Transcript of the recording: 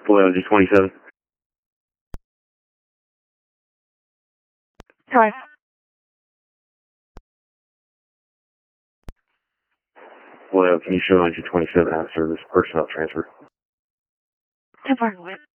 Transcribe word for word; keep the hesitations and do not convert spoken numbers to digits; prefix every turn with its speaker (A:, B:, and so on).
A: Vallejo G twenty-seven.
B: Hi.
A: Vallejo, can you show on G twenty-seven out of service personnel transfer?
B: ten four.